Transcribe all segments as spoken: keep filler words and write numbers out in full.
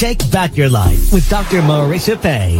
Take back your life with Doctor Marissa Pay.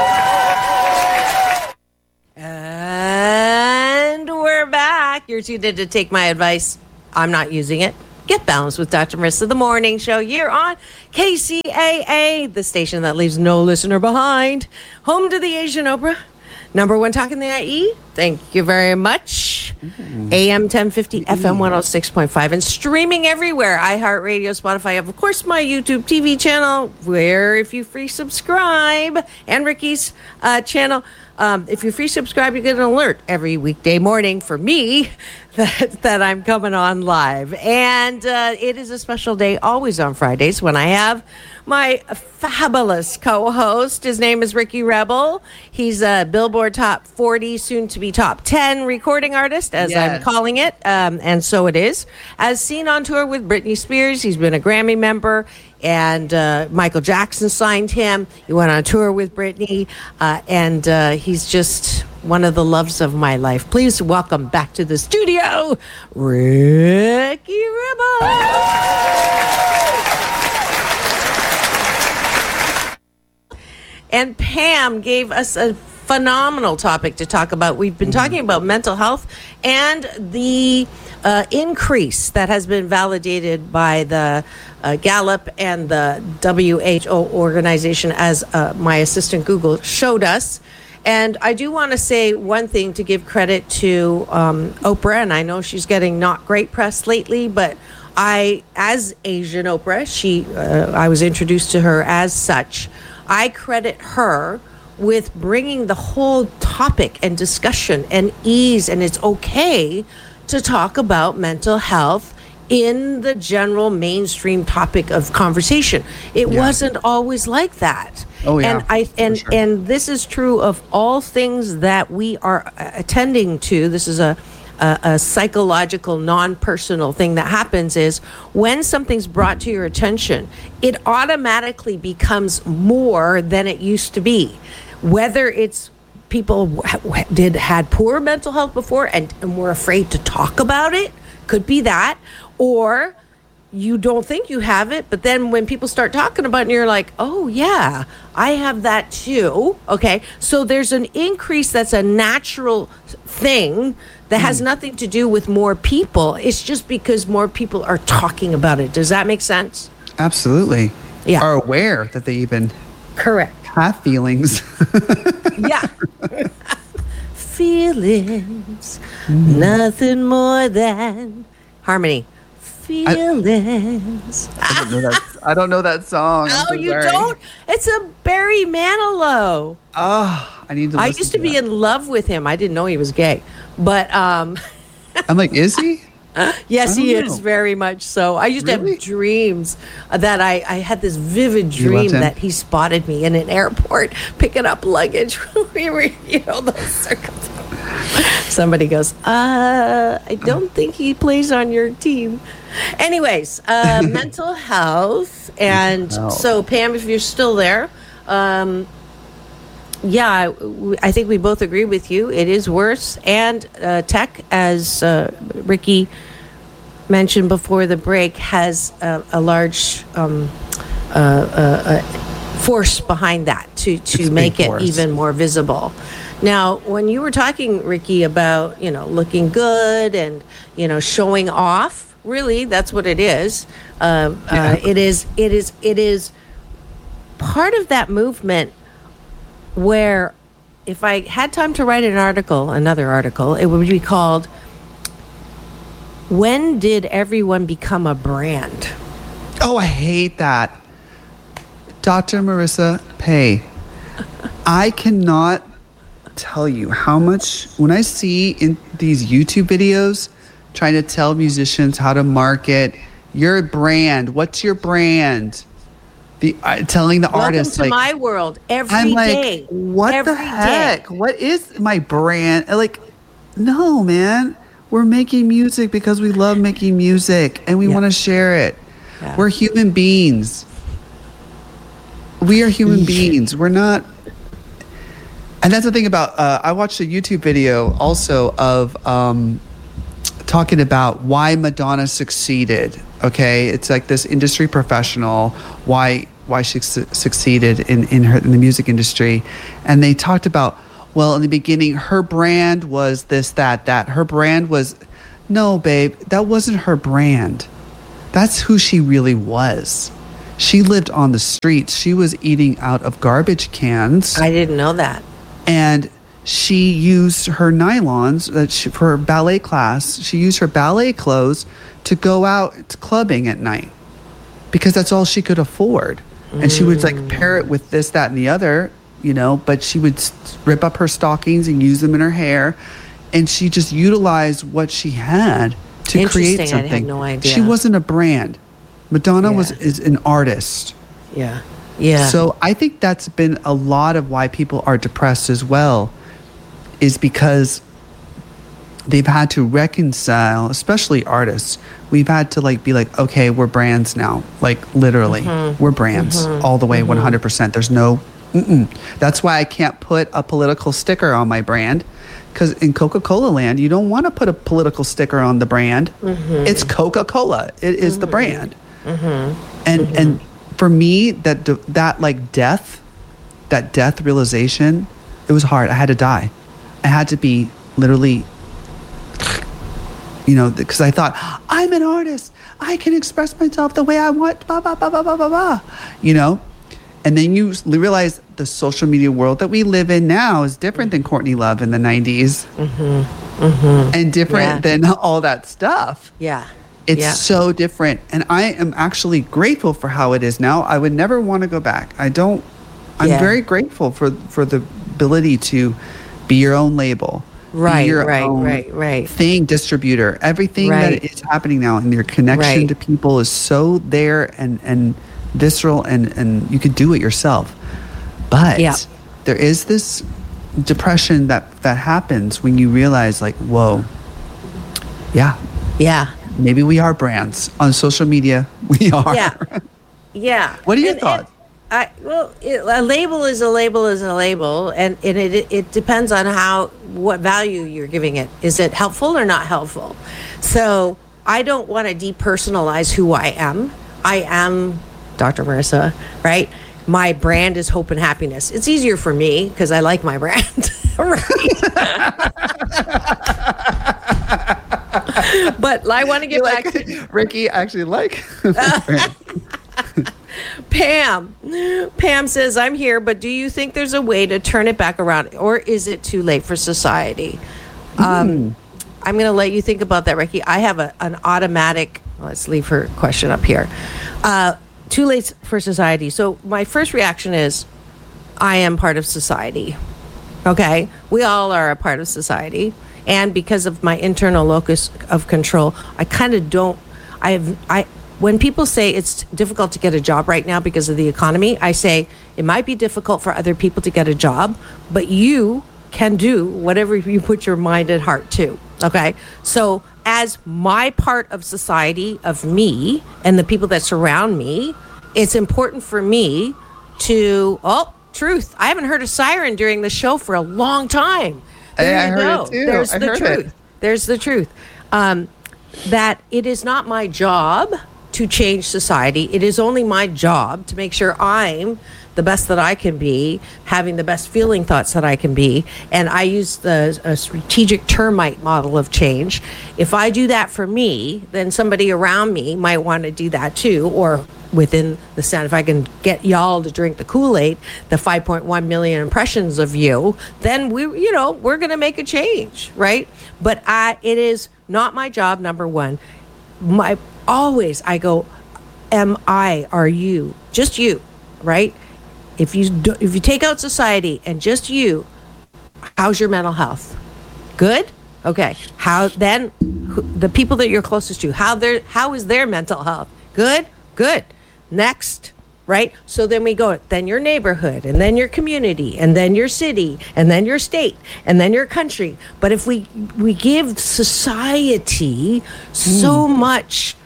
And we're back. You're tuned in to Take My Advice. I'm not using it. Get balanced with Doctor Marissa, the morning show here on K C A A, the station that leaves no listener behind. Home to the Asian Oprah. Number one talk in the I E. Thank you very much. Mm-hmm. A M ten fifty, mm-hmm. F M one oh six point five, and streaming everywhere. iHeartRadio, Spotify, of course, my YouTube T V channel, where if you free subscribe, and Ricky's uh, channel. Um, if you free subscribe, you get an alert every weekday morning for me that, that I'm coming on live. And uh, it is a special day always on Fridays when I have my fabulous co-host. His name is Ricky Rebel. He's a Billboard Top forty, soon to be Top ten recording artist, as yes. I'm calling it. Um, and so it is. As seen on tour with Britney Spears, he's been a Grammy member. And uh, Michael Jackson signed him. He went on tour with Britney. Uh, and uh, he's just one of the loves of my life. Please welcome back to the studio, Ricky Rebel. And Pam gave us a phenomenal topic to talk about. We've been talking about mental health and the uh, increase that has been validated by the uh, Gallup and the W H O organization, as uh, my assistant Google showed us. And I do want to say one thing to give credit to um, Oprah, and I know she's getting not great press lately, but I, as Asian Oprah, she, uh, I was introduced to her as such. I credit her with bringing the whole topic and discussion and ease, and it's okay to talk about mental health in the general mainstream topic of conversation. It yeah. wasn't always like that. Oh yeah. And I and sure. and this is true of all things that we are attending to. This is a A, a psychological, non-personal thing that happens is when something's brought to your attention, it automatically becomes more than it used to be. Whether it's people did had poor mental health before and, and were afraid to talk about it, could be that, or you don't think you have it, but then when people start talking about it, you're like, oh yeah, I have that too. Okay, so there's an increase that's a natural thing that has nothing to do with more people. It's just because more people are talking about it. Does that make sense? Absolutely. Yeah. Are aware that they even correct have feelings. Yeah. Feelings, mm. nothing more than harmony. Feelings. I, I, don't know that, I don't know that song. Oh, so you sorry. don't? It's a Barry Manilow. Oh, I need to. I used to, to be that. in love with him. I didn't know he was gay, but um. I'm like, is he? Yes, he know. is very much so. I used really? to have dreams that I, I had this vivid dream that he spotted me in an airport picking up luggage. We were, you know, those circumstances. Somebody goes, uh, I don't think he plays on your team. Anyways, uh, mental health. And oh. so, Pam, if you're still there, um, yeah, I think we both agree with you. It is worse. And uh, tech, as uh, Ricky mentioned before the break, has a, a large um, uh, uh, uh, force behind that to, to make it even more visible. Now, when you were talking, Ricky, about, you know, looking good and, you know, showing off, really, that's what it is. Uh, yeah. uh, it is, it is, it is part of that movement where if I had time to write an article, another article, it would be called, When Did Everyone Become a Brand? Oh, I hate that. Doctor Marissa Pay. I cannot tell you how much, when I see in these YouTube videos trying to tell musicians how to market your brand, what's your brand? The uh, telling the Welcome artist, to like, my world every I'm like, day. what every the heck? Day. What is my brand? Like, no, man. We're making music because we love making music and we yeah. want to share it. Yeah. We're human beings. We are human beings. We're not. And that's the thing about, uh, I watched a YouTube video also of um, talking about why Madonna succeeded. Okay. It's like this industry professional, why why she su- succeeded in in her in the music industry, and they talked about, well, in the beginning, her brand was this, that, that. Her brand was, no, babe, that wasn't her brand. That's who she really was. She lived on the streets. She was eating out of garbage cans. I didn't know that. And she used her nylons that she, for her ballet class. She used her ballet clothes to go out to clubbing at night because that's all she could afford. Mm. And she would like pair it with this, that, and the other, you know, but she would rip up her stockings and use them in her hair. And she just utilized what she had to create something. I had no idea. She wasn't a brand. Madonna yeah. was is an artist. Yeah. Yeah. So I think that's been a lot of why people are depressed as well, is because they've had to reconcile, especially artists. We've had to like be like, okay, we're brands now. Like literally, mm-hmm. we're brands mm-hmm. all the way, mm-hmm. one hundred percent. There's no, mm-mm. That's why I can't put a political sticker on my brand. Because in Coca-Cola land, you don't want to put a political sticker on the brand. Mm-hmm. It's Coca-Cola. It is mm-hmm. the brand. Mm-hmm. And mm-hmm. and for me, that that like death, that death realization, it was hard. I had to die. I had to be literally, you know, because I thought, I'm an artist. I can express myself the way I want, blah, blah, blah, blah, blah, blah, blah. You know? And then you realize the social media world that we live in now is different than Courtney Love in the nineties. Mm-hmm. Mm-hmm. And different yeah. than all that stuff. Yeah. It's yeah. so different. And I am actually grateful for how it is now. I would never want to go back. I don't, I'm yeah. very grateful for, for the ability to be your own label. Right, your right, own right, right. thing, distributor. Everything right. that is happening now and your connection right. to people is so there and, and visceral, and, and you could do it yourself. But yeah. there is this depression that, that happens when you realize like, whoa, yeah. Yeah. Maybe we are brands on social media. We are. Yeah. Yeah. What are your and, thoughts? And I, well, it, a label is a label is a label, and, and it it depends on how, what value you're giving it. Is it helpful or not helpful? So I don't want to depersonalize who I am. I am Doctor Marissa, right? My brand is hope and happiness. It's easier for me because I like my brand, right? But I want to get you back like, to Ricky. I actually like Pam. Pam says, I'm here, but do you think there's a way to turn it back around, or is it too late for society? Mm. Um, I'm going to let you think about that, Ricky. I have a, an automatic, let's leave her question up here. Uh, too late for society. So my first reaction is, I am part of society. Okay? We all are a part of society. And because of my internal locus of control, I kind of don't, I have, I, when people say it's difficult to get a job right now because of the economy, I say it might be difficult for other people to get a job, but you can do whatever you put your mind and heart to. Okay? So as my part of society, of me and the people that surround me, it's important for me to, oh, truth. I haven't heard a siren during the show for a long time. There hey, I you heard go. it too. There's I the heard truth. It. There's the truth. Um, that it is not my job to change society. It is only my job to make sure I'm the best that I can be, having the best feeling thoughts that I can be. And I use the a strategic termite model of change. If I do that for me, then somebody around me might want to do that too, or within the sound, if I can get y'all to drink the Kool-Aid, the five point one million impressions of you, then we, you know, we're going to make a change, right? But I, it is not my job, number one. My, always I go, am I, are you, just you, right? If you do, if you take out society and just you, how's your mental health? Good? Okay. How then who, the people that you're closest to, how their how is their mental health? Good? Good. Next, right? So then we go, then your neighborhood, and then your community, and then your city, and then your state, and then your country. But if we we give society so mm. much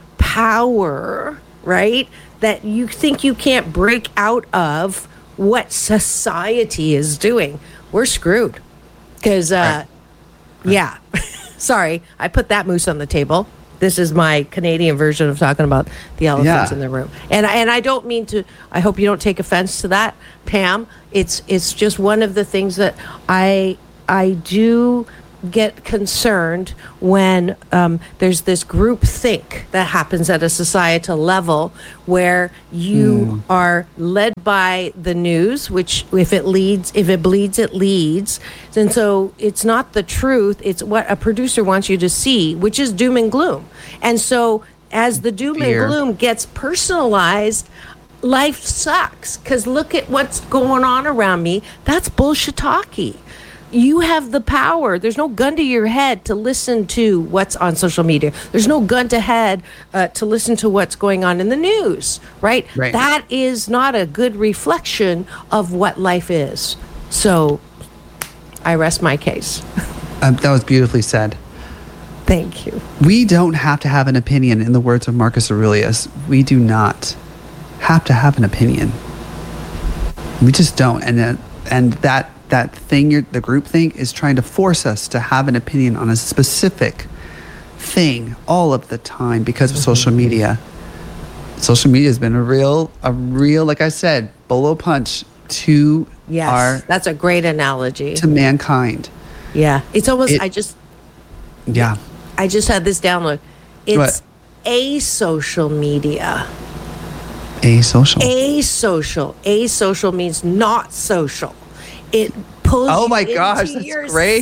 power, right, that you think you can't break out of what society is doing, we're screwed. Because, uh, right. yeah, sorry, I put that moose on the table. This is my Canadian version of talking about the elephants Yeah. in the room. And I- and I don't mean to. I hope you don't take offense to that, Pam. It's it's just one of the things that I I do get concerned when um, there's this group think that happens at a societal level where you are led by the news, which if it leads, if it bleeds, it leads. And so it's not the truth. It's what a producer wants you to see, which is doom and gloom. And so as the doom Fear. and gloom gets personalized, life sucks because look at what's going on around me. That's bullshit-talky. You have the power. There's no gun to your head to listen to what's on social media. There's no gun to head uh, to listen to what's going on in the news, right? Right. That is not a good reflection of what life is. So I rest my case. Um, that was beautifully said. Thank you. We don't have to have an opinion, in the words of Marcus Aurelius. We do not have to have an opinion. We just don't. And that, and that that thing, you're, the group thing, is trying to force us to have an opinion on a specific thing all of the time because of social media. Social media has been a real, a real, like I said, bolo punch to Yes, our that's a great analogy. to mankind. Yeah, it's almost. It- I just, Yeah. I just had this download. It's What? asocial media. Asocial. Asocial. Asocial means not social. It pulls Oh you my into gosh, that's yourself. great.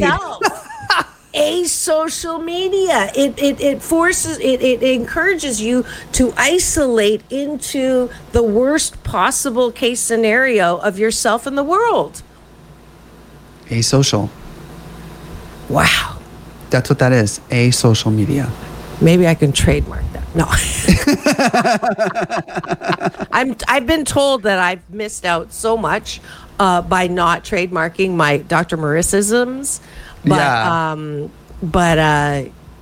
Asocial media. It it it forces it, it encourages you to isolate into the worst possible case scenario of yourself and the world. Asocial. Wow. That's what that is. Asocial media. Maybe I can trademark that. No. I'm I've been told that I've missed out so much uh, by not trademarking my Doctor Marisisms. But Yeah. um but uh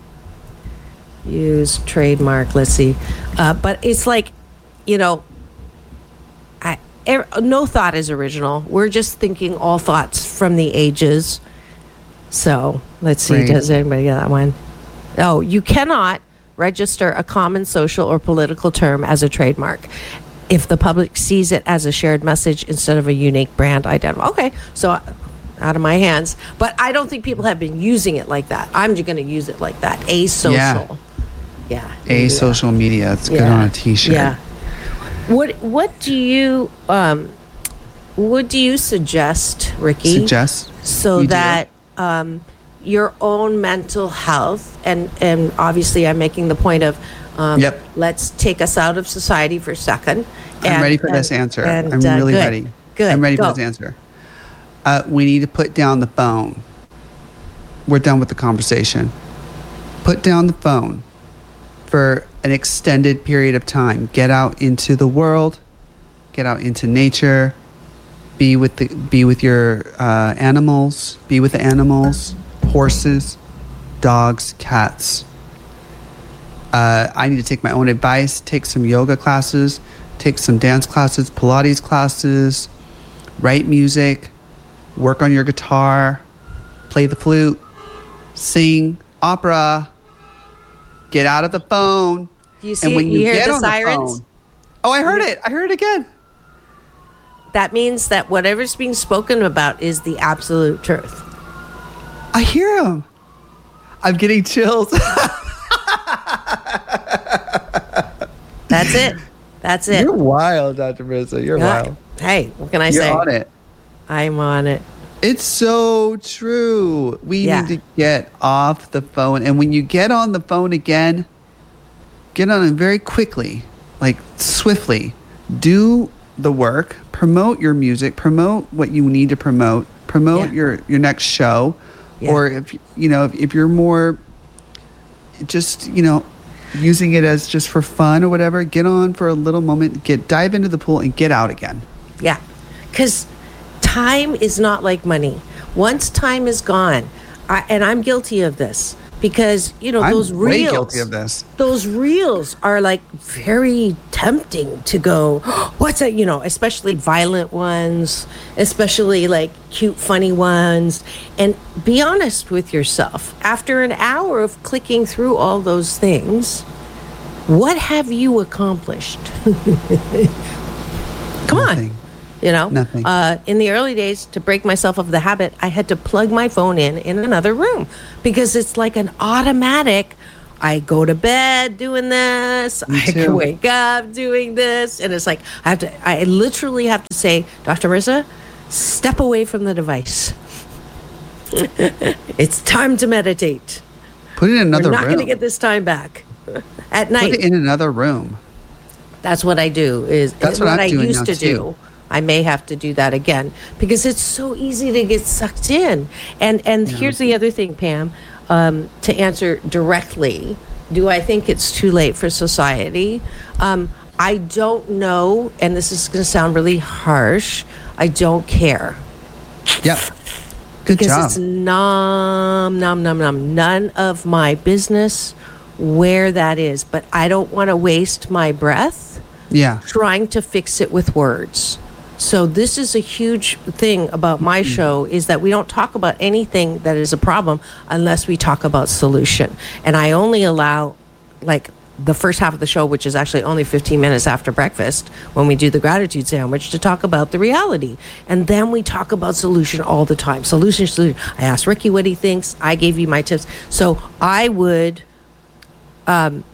use trademark, let's see. Uh but it's like, you know, I er, no thought is original. We're just thinking all thoughts from the ages. So, let's see, Right. does anybody get that one? Oh, you cannot register a common social or political term as a trademark if the public sees it as a shared message instead of a unique brand identity. Okay, so uh, out of my hands. But I don't think people have been using it like that. I'm just going to use it like that. Asocial. Yeah. Yeah. Asocial media. It's good Yeah. on a t-shirt. Yeah. What What do you um, what do you suggest, Ricky? Suggest. so You do? that um, your own mental health and and obviously I'm making the point of um, Yep. let's take us out of society for a second. I'm and- ready for and- this answer. and, I'm uh, really good. ready. Good. I'm ready Go. for this answer. Uh, we need to put down the phone. We're done with the conversation. Put down the phone for an extended period of time. Get out into the world. Get out into nature. Be with the be with your uh, animals. Be with the animals. Horses, dogs, cats. Uh, I need to take my own advice. Take some yoga classes. Take some dance classes, Pilates classes. Write music. Work on your guitar. Play the flute. Sing opera. Get out of the phone. Do you see it? You hear the sirens? Oh, I heard it. I heard it again. That means that whatever's being spoken about is the absolute truth. I hear them. I'm getting chills. That's it. That's it. You're wild, Doctor Marissa. You're Yeah. wild. Hey, what can I You're say? on it. I'm on it. It's so true. We Yeah. need to get off the phone. And when you get on the phone again, get on it very quickly, like swiftly. Do the work, promote your music, promote what you need to promote, promote Yeah. your, your next show. Yeah. Or if, you know, if, if you're more just, you know, using it as just for fun or whatever, get on for a little moment, get dive into the pool and get out again. Yeah. Because time is not like money. Once time is gone, I, and I'm guilty of this, because you know I'm those way reels. guilty of this. Those reels are like very tempting to go. What's that? You know, especially violent ones, especially like cute, funny ones. And be honest with yourself. After an hour of clicking through all those things, what have you accomplished? Come Nothing. on. You know, Nothing. Uh, in the early days, to break myself of the habit, I had to plug my phone in in another room because it's like an automatic. I go to bed doing this. Me I too. wake up doing this, and it's like I have to. I literally have to say, Doctor Marissa, step away from the device. It's time to meditate. Put it in another We're not room. going to get this time back at night. Put it in another room. That's what I do. Is That's what, what I'm I doing used now, to too. do. I may have to do that again because it's so easy to get sucked in. And and here's the other thing, Pam. Um, to answer directly, do I think it's too late for society? Um, I don't know, and this is going to sound really harsh. I don't care. Yep. Good Because job. it's nom, nom, nom, nom. None of my business where that is. But I don't want to waste my breath Yeah. trying to fix it with words. So this is a huge thing about my show is that we don't talk about anything that is a problem unless we talk about solution. And I only allow like the first half of the show, which is actually only fifteen minutes after breakfast when we do the gratitude sandwich, to talk about the reality. And then we talk about solution all the time. Solution, solution. I asked Ricky what he thinks. I gave you my tips. So I would, um,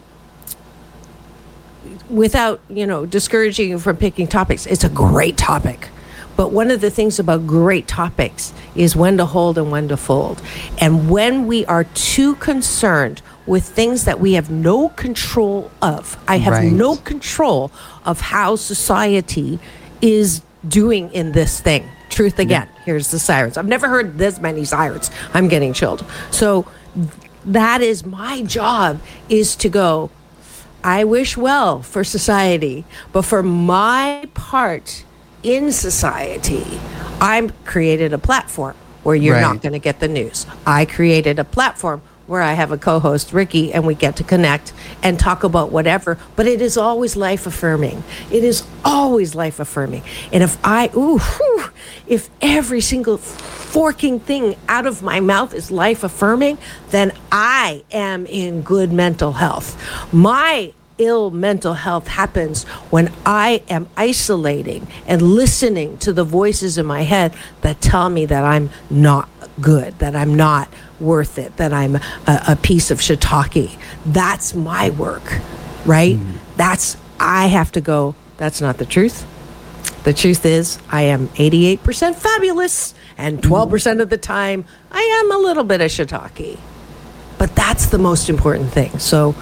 without, you know, discouraging you from picking topics, it's a great topic. But one of the things about great topics is when to hold and when to fold. And when we are too concerned with things that we have no control of, I have Right. no control of how society is doing in this thing. Truth again. Here's the sirens. I've never heard this many sirens. I'm getting chilled. So that is my job, is to go, I wish well for society, but for my part in society, I've created a platform where you're Right. not going to get the news. I created a platform where I have a co-host, Ricky, and we get to connect and talk about whatever, but it is always life affirming. It is always life affirming. And if I, ooh, whew, if every single forking thing out of my mouth is life affirming, then I am in good mental health. My ill mental health happens when I am isolating and listening to the voices in my head that tell me that I'm not good, that I'm not worth it, that I'm a, a piece of shiitake. That's my work, right? Mm. That's, I have to go, that's not the truth. The truth is I am eighty-eight percent fabulous and twelve percent of the time I am a little bit of shiitake. But that's the most important thing. So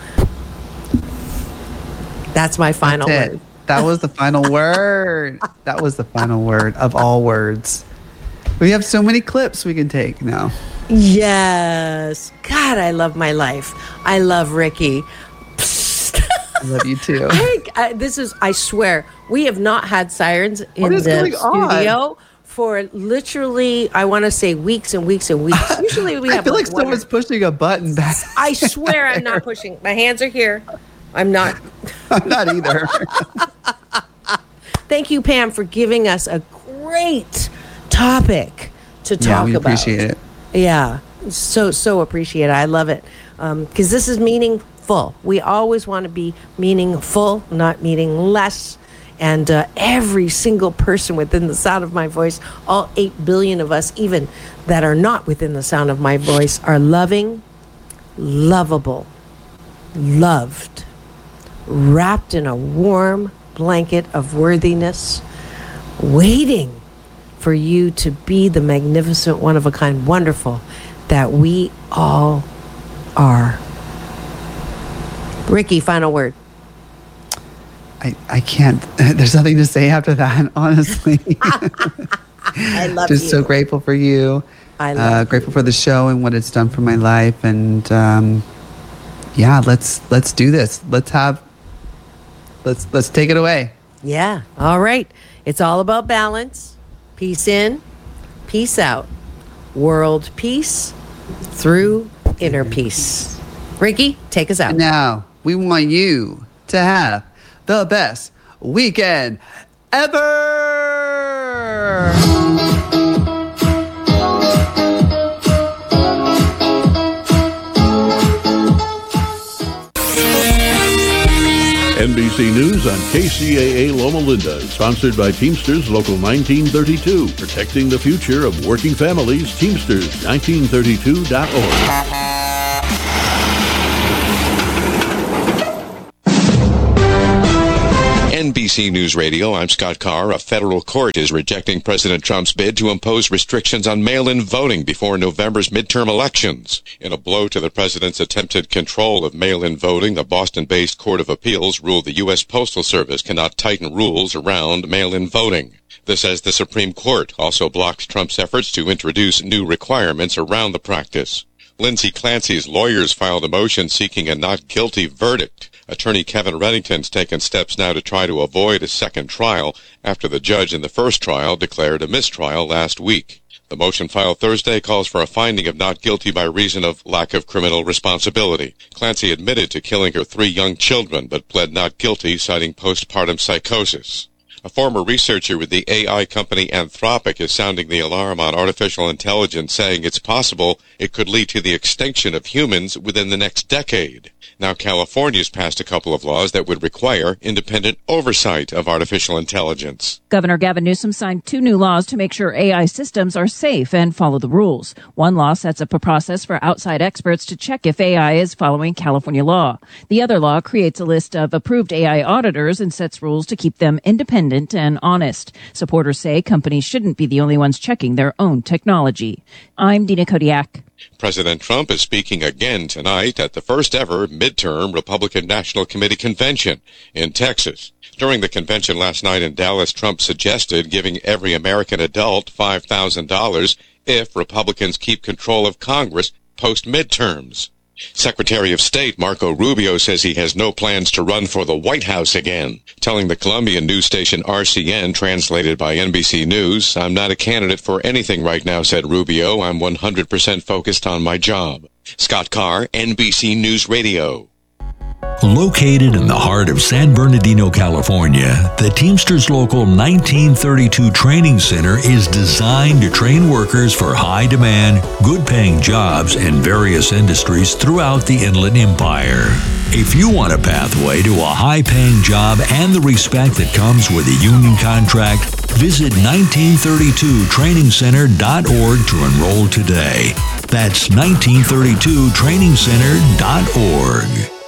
that's my final That's word. That was the final word. That was the final word of all words. We have so many clips we can take now. Yes. God, I love my life. I love Ricky. I love you too. I, I, this is, I swear, we have not had sirens in What is the going studio on? for literally, I want to say weeks and weeks and weeks. Usually we have I feel like, one someone's or- pushing a button back. I swear I'm not pushing. My hands are here. I'm not. I'm not either. Thank you, Pam, for giving us a great topic to talk Yeah, we about. appreciate it. Yeah, so, so appreciate it. I love it. Um, because this is meaningful. We always want to be meaningful, not meaningless. And uh, every single person within the sound of my voice, all eight billion of us, even that are not within the sound of my voice, are loving, lovable, loved, wrapped in a warm blanket of worthiness, waiting for you to be the magnificent, one of a kind, wonderful that we all are. Ricky, final word. I, I can't. There's nothing to say after that, honestly. I love Just you. so grateful for you. I love uh, you. grateful for the show and what it's done for my life. And um, yeah, let's let's do this. Let's have. Let's let's take it away. Yeah. All right. It's all about balance. Peace in, peace out. World peace through inner peace. Ricky, take us out. And now, we want you to have the best weekend ever! N B C News on K C A A Loma Linda is sponsored by Teamsters Local nineteen thirty-two, protecting the future of working families. Teamsters nineteen thirty-two dot org. N B C News Radio, I'm Scott Carr. A federal court is rejecting President Trump's bid to impose restrictions on mail-in voting before November's midterm elections. In a blow to the president's attempted control of mail-in voting, the Boston-based Court of Appeals ruled the U S Postal Service cannot tighten rules around mail-in voting. This as the Supreme Court also blocked Trump's efforts to introduce new requirements around the practice. Lindsay Clancy's lawyers filed a motion seeking a not guilty verdict. Attorney Kevin Reddington's taken steps now to try to avoid a second trial after the judge in the first trial declared a mistrial last week. The motion filed Thursday calls for a finding of not guilty by reason of lack of criminal responsibility. Clancy admitted to killing her three young children, but pled not guilty, citing postpartum psychosis. A former researcher with the A I company Anthropic is sounding the alarm on artificial intelligence, saying it's possible it could lead to the extinction of humans within the next decade. Now, California's passed a couple of laws that would require independent oversight of artificial intelligence. Governor Gavin Newsom signed two new laws to make sure A I systems are safe and follow the rules. One law sets up a process for outside experts to check if A I is following California law. The other law creates a list of approved A I auditors and sets rules to keep them independent and honest. Supporters say companies shouldn't be the only ones checking their own technology. I'm Dina Kodiak. President Trump is speaking again tonight at the first ever midterm Republican National Committee convention in Texas. During the convention last night in Dallas, Trump suggested giving every American adult five thousand dollars if Republicans keep control of Congress post-midterms. Secretary of State Marco Rubio says he has no plans to run for the White House again, telling the Colombian news station R C N, translated by N B C News, "I'm not a candidate for anything right now," said Rubio. "I'm one hundred percent focused on my job." Scott Carr, N B C News Radio. Located in the heart of San Bernardino, California, the Teamsters Local nineteen thirty-two Training Center is designed to train workers for high-demand, good-paying jobs in various industries throughout the Inland Empire. If you want a pathway to a high-paying job and the respect that comes with a union contract, visit nineteen thirty-two training center dot org to enroll today. That's nineteen thirty-two training center dot org.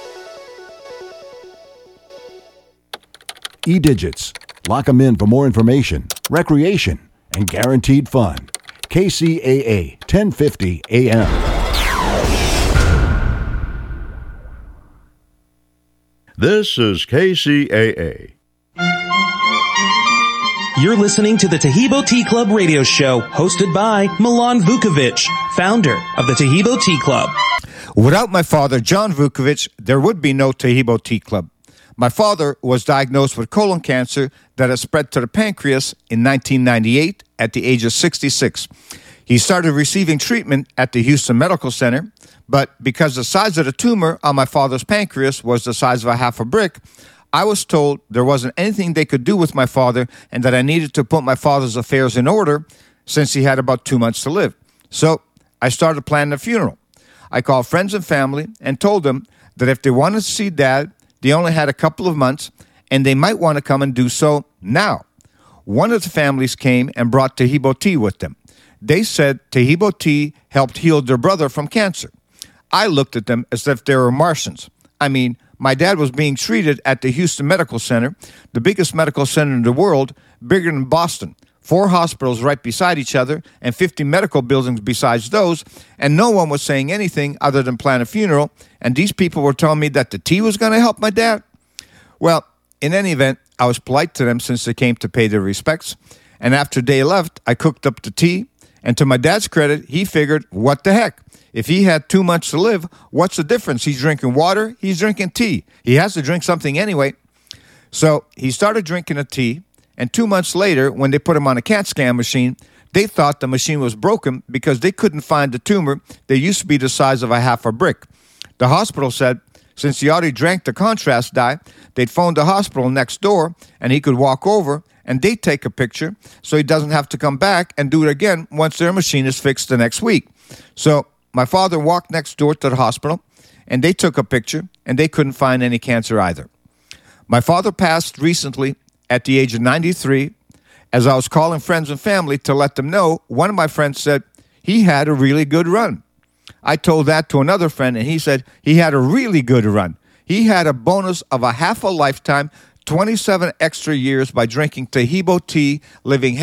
E-Digits. Lock them in for more information, recreation, and guaranteed fun. K C A A, ten fifty A M. This is K C A A. You're listening to the Taheebo Tea Club radio show, hosted by Milan Vukovic, founder of the Taheebo Tea Club. Without my father, John Vukovic, there would be no Taheebo Tea Club. My father was diagnosed with colon cancer that has spread to the pancreas in nineteen ninety-eight at the age of sixty-six. He started receiving treatment at the Houston Medical Center, but because the size of the tumor on my father's pancreas was the size of a half a brick, I was told there wasn't anything they could do with my father and that I needed to put my father's affairs in order since he had about two months to live. So I started planning a funeral. I called friends and family and told them that if they wanted to see Dad, they only had a couple of months, and they might want to come and do so now. One of the families came and brought Taheebo tea with them. They said Taheebo tea helped heal their brother from cancer. I looked at them as if they were Martians. I mean, my dad was being treated at the Houston Medical Center, the biggest medical center in the world, bigger than Boston. Four hospitals right beside each other and fifty medical buildings besides those, and no one was saying anything other than plan a funeral, and these people were telling me that the tea was going to help my dad? Well, in any event, I was polite to them since they came to pay their respects, and after they left, I cooked up the tea, and to my dad's credit, he figured, what the heck? If he had two months to live, what's the difference? He's drinking water, he's drinking tea. He has to drink something anyway. So he started drinking the tea, and two months later, when they put him on a CAT scan machine, They thought the machine was broken because they couldn't find the tumor that used to be the size of a half a brick. The hospital said since he already drank the contrast dye, they'd phone the hospital next door and he could walk over and they'd take a picture so he doesn't have to come back and do it again once their machine is fixed the next week. So my father walked next door to the hospital and they took a picture and they couldn't find any cancer either. My father passed recently at the age of ninety-three. As I was calling friends and family to let them know, one of my friends said he had a really good run. I told that to another friend, and he said he had a really good run. He had a bonus of a half a lifetime, twenty-seven extra years by drinking Taheebo tea, living